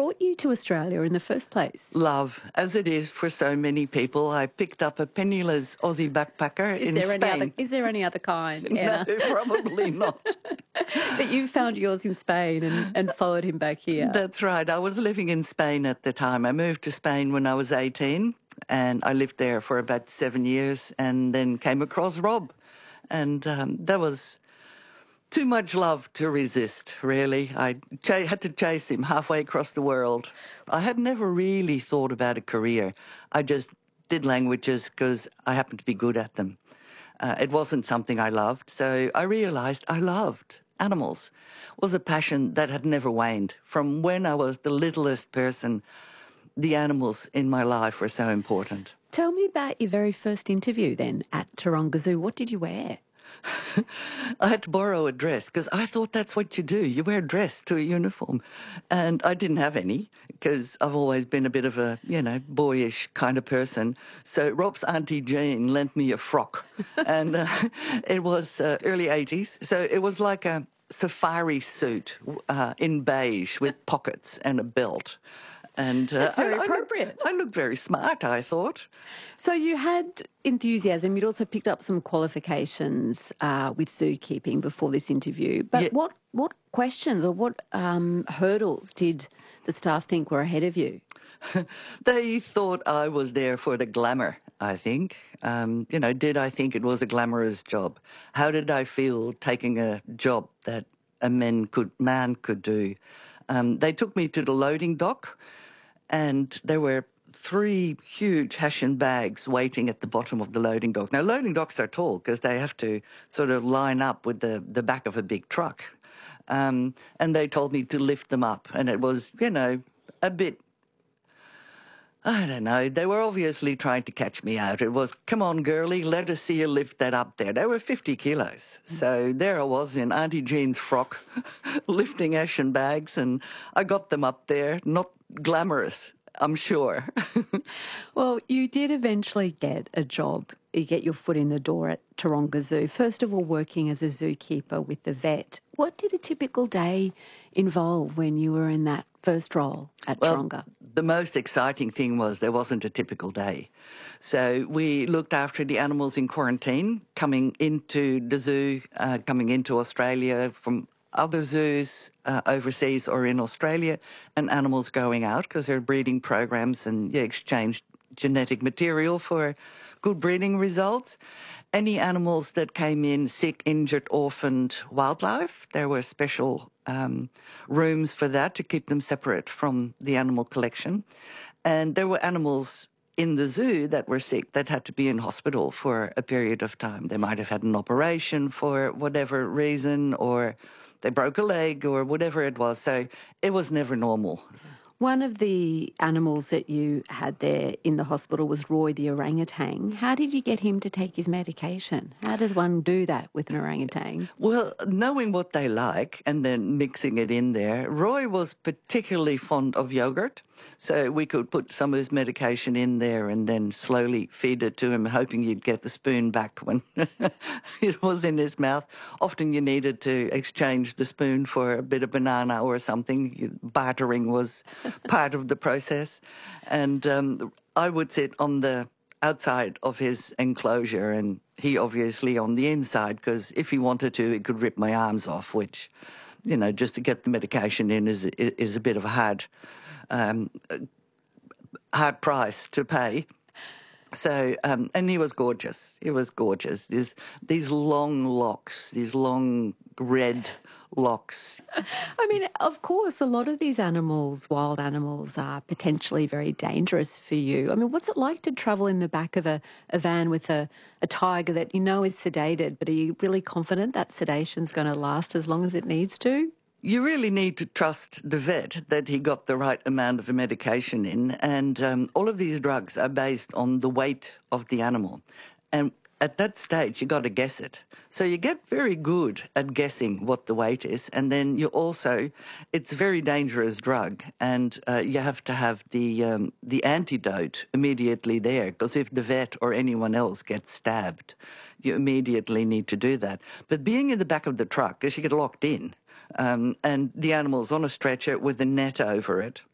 brought you to Australia in the first place? Love, as it is for so many people. I picked up a penniless Aussie backpacker in Spain. Is there any other kind, Anna? No, probably not. But you found yours in Spain and followed him back here. That's right. I was living in Spain at the time. I moved to Spain when I was 18, and I lived there for about 7 years and then came across Rob. And that was too much love to resist, really. I had to chase him halfway across the world. I had never really thought about a career. I just did languages because I happened to be good at them. It wasn't something I loved, so I realised I loved animals. It was a passion that had never waned. From when I was the littlest person, the animals in my life were so important. Tell me about your very first interview then at Taronga Zoo. What did you wear? I had to borrow a dress because I thought that's what you do. You wear a dress to a uniform. And I didn't have any because I've always been a bit of a, boyish kind of person. So Rob's Auntie Jean lent me a frock. And it was early 80s. So it was like a safari suit in beige with pockets and a belt. And that's very appropriate. I looked very smart, I thought. So you had enthusiasm. You'd also picked up some qualifications with zookeeping before this interview. But what questions or what hurdles did the staff think were ahead of you? They thought I was there for the glamour, I think. Did I think it was a glamorous job? How did I feel taking a job that a man could do? They took me to the loading dock, and there were 3 huge Hessian bags waiting at the bottom of the loading dock. Now, loading docks are tall because they have to sort of line up with the back of a big truck. And they told me to lift them up, and it was, a bit... I don't know. They were obviously trying to catch me out. It was, come on, girlie, let us see you lift that up there. They were 50 kilos. So there I was in Auntie Jean's frock, lifting Hessian bags, and I got them up there. Not glamorous, I'm sure. Well, you did eventually get a job. You get your foot in the door at Taronga Zoo. First of all, working as a zookeeper with the vet. What did a typical day involve when you were in that first role at Taronga? The most exciting thing was there wasn't a typical day. So we looked after the animals in quarantine, coming into the zoo, coming into Australia from other zoos overseas or in Australia, and animals going out because there are breeding programs and you exchange genetic material for good breeding results. Any animals that came in sick, injured, orphaned wildlife, there were special rooms for that to keep them separate from the animal collection. And there were animals in the zoo that were sick that had to be in hospital for a period of time. They might have had an operation for whatever reason, or they broke a leg or whatever it was. So it was never normal. One of the animals that you had there in the hospital was Roy the orangutan. How did you get him to take his medication? How does one do that with an orangutan? Well, knowing what they like and then mixing it in there, Roy was particularly fond of yogurt. So we could put some of his medication in there and then slowly feed it to him, hoping you'd get the spoon back when it was in his mouth. Often you needed to exchange the spoon for a bit of banana or something. Bartering was part of the process. And I would sit on the outside of his enclosure and he obviously on the inside, because if he wanted to, he could rip my arms off, which, just to get the medication in is a bit of a hard price to pay. So, and he was gorgeous. He was gorgeous. These long locks, these long red locks. I mean, of course, a lot of these animals, wild animals, are potentially very dangerous for you. I mean, what's it like to travel in the back of a van with a tiger that is sedated, but are you really confident that sedation's going to last as long as it needs to? You really need to trust the vet that he got the right amount of medication in. And all of these drugs are based on the weight of the animal. And at that stage, you got to guess it. So you get very good at guessing what the weight is. And then it's a very dangerous drug. And you have to have the antidote immediately there. Because if the vet or anyone else gets stabbed, you immediately need to do that. But being in the back of the truck, because you get locked in, and the animal's on a stretcher with a net over it.